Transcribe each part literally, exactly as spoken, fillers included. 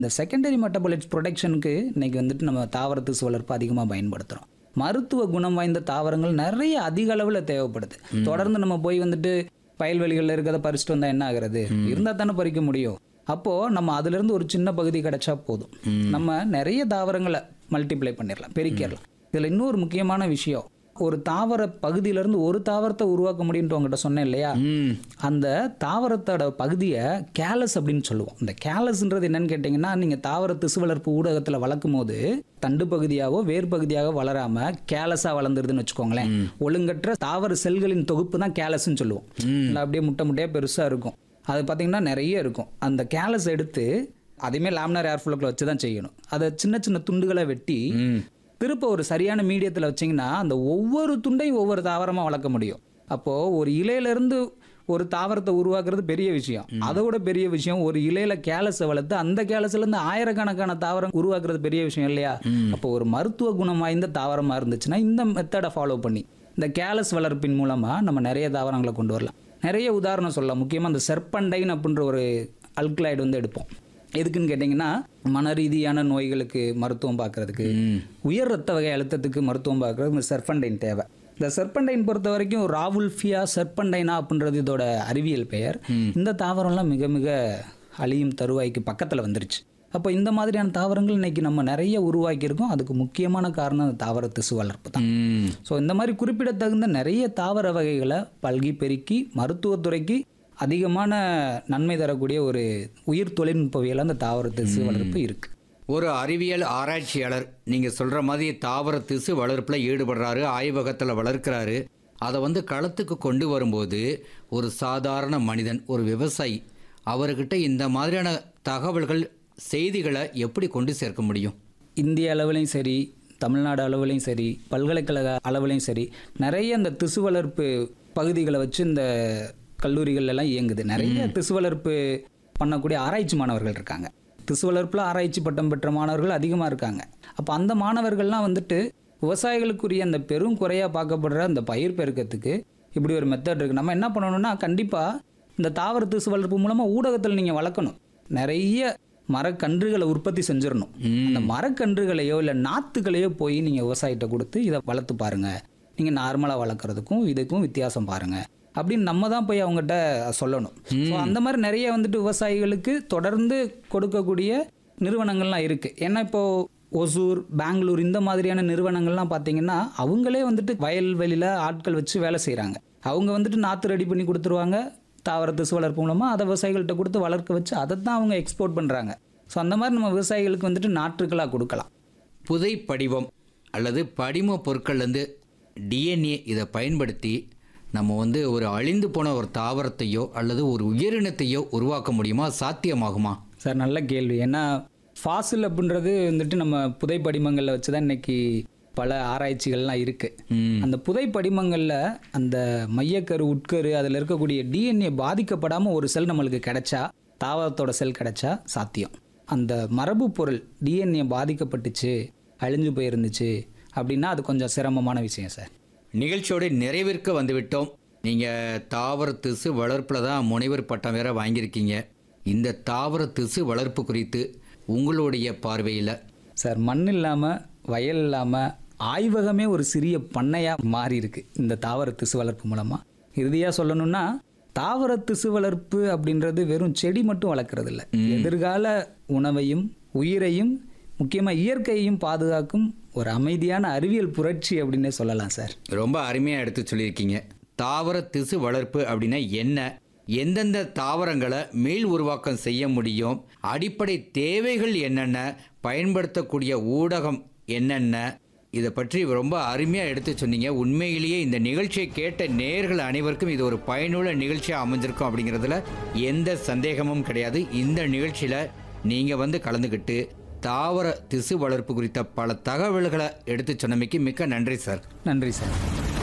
இந்த secondary metabolites ப்ரொடெக்ஷனுக்கு இன்னைக்கு வந்துட்டு நம்ம தாவர திசு வளர்ப்பு அதிகமாக பயன்படுத்துகிறோம். மருத்துவ குணம் வாய்ந்த தாவரங்கள் நிறைய அதிக அளவில் தேவைப்படுது. தொடர்ந்து நம்ம போய் வந்துட்டு வயல்வெளிகளில் இருக்கிறத பறிச்சுட்டு வந்தால் என்ன ஆகுறது? இருந்தால் தானே பறிக்க முடியும். அப்போது நம்ம அதுலேருந்து ஒரு சின்ன பகுதி கிடைச்சா போதும், நம்ம நிறைய தாவரங்களை மல்டிப்ளை பண்ணிடலாம், பெருக்கிடலாம். இதில் இன்னொரு முக்கியமான விஷயம், ஒரு தாவர பகுதியிலேருந்து ஒரு தாவரத்தை உருவாக்க முடியும்ட்டு உங்ககிட்ட சொன்னேன் இல்லையா? அந்த தாவரத்தோட பகுதியை கேலஸ் அப்படின்னு சொல்லுவோம். இந்த கேலஸ்ன்றது என்னன்னு கேட்டிங்கன்னா, நீங்கள் தாவர திசு வளர்ப்பு ஊடகத்தில் வளர்க்கும் போது தண்டு பகுதியாகவோ வேர் பகுதியாக வளராம கேலஸாக வளர்ந்துருதுன்னு வச்சுக்கோங்களேன். ஒழுங்கற்ற தாவர செல்களின் தொகுப்பு தான் கேலஸ்ன்னு சொல்லுவோம். இல்லை அப்படியே முட்டை முட்டையாக பெருசாக இருக்கும். அது பார்த்தீங்கன்னா நிறைய இருக்கும். அந்த கேலஸ் எடுத்து அதையுமே லேமினார் ஏர் ஃப்ளோக்குள்ள வச்சு தான் செய்யணும். அதை சின்ன சின்ன துண்டுகளை வெட்டி திருப்ப ஒரு சரியான மீடியத்தில் வச்சிங்கன்னா அந்த ஒவ்வொரு துண்டையும் ஒவ்வொரு தாவரமாக வளர்க்க முடியும். அப்போது ஒரு இலையிலேருந்து ஒரு தாவரத்தை உருவாக்குறது பெரிய விஷயம். அதோட பெரிய விஷயம் ஒரு இலையில கேலஸை வளர்த்து அந்த கேலஸ்லேருந்து ஆயிரக்கணக்கான தாவரம் உருவாக்குறது பெரிய விஷயம் இல்லையா? அப்போ ஒரு மருத்துவ குணம் வாய்ந்த தாவரமாக இருந்துச்சுன்னா இந்த மெத்தடை ஃபாலோ பண்ணி இந்த கேலஸ் வளர்ப்பின் மூலமாக நம்ம நிறைய தாவரங்களை கொண்டு வரலாம். நிறைய உதாரணம் சொல்லலாம். முக்கியமாக இந்த செர்பண்டைன் அப்படின்ற ஒரு அல்கலாய்டு வந்து எடுப்போம். எதுக்குன்னு கேட்டிங்கன்னா, மன ரீதியான நோய்களுக்கு மருத்துவம் பார்க்கறதுக்கு, உயர் ரத்த வகை அழுத்தத்துக்கு மருத்துவம் பார்க்கறதுக்கு இந்த செர்பண்டைன் தேவை. இந்த செர்பண்டைன் பொறுத்த வரைக்கும் ராவுல்ஃபியா செர்பண்டைனா அப்படின்றது இதோட அறிவியல் பெயர். இந்த தாவரம்லாம் மிக மிக அழியும் தருவாய்க்கு பக்கத்தில் வந்துருச்சு. அப்போ இந்த மாதிரியான தாவரங்கள் இன்னைக்கு நம்ம நிறைய உருவாக்கியிருக்கோம். அதுக்கு முக்கியமான காரணம் அந்த தாவர திசு வளர்ப்பு தான். ஸோ இந்த மாதிரி குறிப்பிடத்தகுந்த நிறைய தாவர வகைகளை பல்கி பெருக்கி மருத்துவத்துறைக்கு அதிகமான நன்மை தரக்கூடிய ஒரு உயிர் தொழில்நுட்பவியல் அந்த தாவர திசு வளர்ப்பு இருக்கு. ஒரு அறிவியல் ஆராய்ச்சியாளர் நீங்கள் சொல்கிற மாதிரி தாவர திசு வளர்ப்பில் ஈடுபடுறாரு, ஆய்வகத்தில் வளர்க்குறாரு. அதை வந்து களத்துக்கு கொண்டு வரும்போது ஒரு சாதாரண மனிதன், ஒரு விவசாயி, அவர்கிட்ட இந்த மாதிரியான தகவல்கள், செய்திகளை எப்படி கொண்டு சேர்க்க முடியும்? இந்திய அளவுலையும் சரி, தமிழ்நாடு அளவுலையும் சரி, பல்கலைக்கழக அளவுலையும் சரி, நிறைய இந்த திசு வளர்ப்பு பகுதிகளை வச்சு இந்த கல்லூரிகள் எல்லாம் இயங்குது. நிறைய திசு வளர்ப்பு பண்ணக்கூடிய ஆராய்ச்சி மாணவர்கள் இருக்காங்க. திசு வளர்ப்பில் ஆராய்ச்சி பட்டம் பெற்ற மாணவர்கள் அதிகமாக இருக்காங்க. அப்போ அந்த மாணவர்கள்லாம் வந்துட்டு விவசாயிகளுக்குரிய அந்த பெரும் குறையாக பார்க்கப்படுற அந்த பயிர் பெருக்கத்துக்கு இப்படி ஒரு மெத்தட் இருக்குது. நம்ம என்ன பண்ணணும்னா, கண்டிப்பாக இந்த தாவர திசு வளர்ப்பு மூலமாக ஊடகத்தில் நீங்கள் வளர்க்கணும். நிறைய மரக்கன்றுகளை உற்பத்தி செஞ்சிடணும். அந்த மரக்கன்றுகளையோ இல்லை நாற்றுகளையோ போய் நீங்கள் விவசாயிகிட்ட கொடுத்து இதை வளர்த்து பாருங்கள், நீங்கள் நார்மலாக வளர்க்குறதுக்கும் இதுக்கும் வித்தியாசம் பாருங்கள் அப்படின்னு நம்ம தான் போய் அவங்ககிட்ட சொல்லணும். ஸோ அந்த மாதிரி நிறைய வந்துட்டு விவசாயிகளுக்கு தொடர்ந்து கொடுக்கக்கூடிய நிறுவனங்கள்லாம் இருக்குது. ஏன்னா இப்போது ஒசூர், பெங்களூர் இந்த மாதிரியான நிறுவனங்கள்லாம் பார்த்தீங்கன்னா அவங்களே வந்துட்டு வயல்வெளியில் ஆட்கள் வச்சு வேலை செய்கிறாங்க. அவங்க வந்துட்டு நாற்று ரெடி பண்ணி கொடுத்துருவாங்க. தாவர திசு வளர்ப்பு மூலமாக அதை விவசாயிகள்கிட்ட கொடுத்து வளர்க்க வச்சு அதை தான் அவங்க எக்ஸ்போர்ட் பண்ணுறாங்க. ஸோ அந்த மாதிரி நம்ம விவசாயிகளுக்கு வந்துட்டு நாற்றுக்களாக கொடுக்கலாம். புதை படிவம் அல்லது படிம பொருட்கள்லேருந்து டிஎன்ஏ இதை பயன்படுத்தி நம்ம வந்து ஒரு அழிந்து போன ஒரு தாவரத்தையோ அல்லது ஒரு உயிரினத்தையோ உருவாக்க முடியுமா? சாத்தியமாகுமா? சார் நல்ல கேள்வி. ஏன்னா ஃபாசில் அப்படின்றது வந்துட்டு நம்ம புதை படிமங்களில் வச்சு தான் இன்னைக்கு பல ஆராய்ச்சிகள்லாம் இருக்குது. அந்த புதை படிமங்களில் அந்த மையக்கரு, உட்கரு, அதில் இருக்கக்கூடிய டிஎன்ஏ பாதிக்கப்படாமல் ஒரு செல் நம்மளுக்கு கிடைச்சா, தாவரத்தோட செல் கிடைச்சா சாத்தியம். அந்த மரபு பொருள் டிஎன்ஏ பாதிக்கப்பட்டுச்சு, அழிஞ்சு போயிருந்துச்சு அப்படின்னா அது கொஞ்சம் சிரமமான விஷயம் சார். நிகழ்ச்சியோட நிறைவிற்கு வந்துவிட்டோம். நீங்கள் தாவர திசு வளர்ப்பில் தான் முனைவர் பட்டம் வேற வாங்கியிருக்கீங்க. இந்த தாவர திசு வளர்ப்பு குறித்து உங்களுடைய பார்வையில் சார், மண் இல்லாமல் வயல் இல்லாமல் ஆய்வகமே ஒரு சிறிய பண்ணையாக மாறி இருக்கு இந்த தாவர திசு வளர்ப்பு மூலமாக. இறுதியாக சொல்லணும்னா, தாவர திசு வளர்ப்பு அப்படின்றது வெறும் செடி மட்டும் வளர்க்குறது இல்லை, எதிர்கால உணவையும் உயிரையும் முக்கியமாக இயற்கையையும் பாதுகாக்கும் ஒரு அமைதியான அறிவியல் புரட்சி அப்படின்னே சொல்லலாம் சார். ரொம்ப அருமையாக எடுத்து சொல்லியிருக்கீங்க. தாவர திசு வளர்ப்பு அப்படின்னா என்ன, எந்தெந்த தாவரங்களை மீள் உருவாக்கம் செய்ய முடியும், அடிப்படை தேவைகள் என்னென்ன, பயன்படுத்தக்கூடிய ஊடகம் என்னென்ன, இதை பற்றி ரொம்ப அருமையாக எடுத்து சொன்னீங்க. உண்மையிலேயே இந்த நிகழ்ச்சியை கேட்ட நேயர்கள் அனைவருக்கும் இது ஒரு பயனுள்ள நிகழ்ச்சியாக அமைஞ்சிருக்கும் அப்படிங்கிறதுல எந்த சந்தேகமும் கிடையாது. இந்த நிகழ்ச்சியில் நீங்கள் வந்து கலந்துக்கிட்டு தாவர திசு வளர்ப்பு குறித்த பல தகவல்களை எடுத்து சொன்னமைக்கு மிக்க நன்றி சார். நன்றி சார்.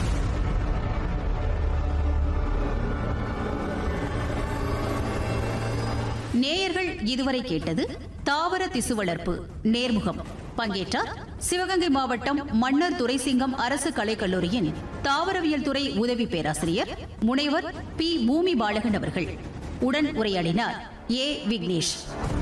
நேயர்கள் இதுவரை கேட்டது தாவர திசு வளர்ப்பு நேர்முகம். பங்கேற்றார் சிவகங்கை மாவட்டம் மன்னர் துரைசிங்கம் அரசு கலைக்கல்லூரியின் தாவரவியல் துறை உதவி பேராசிரியர் முனைவர் பி பூமி பாலகன் அவர்கள். உடன் உரையாடினார் ஏ விக்னேஷ்.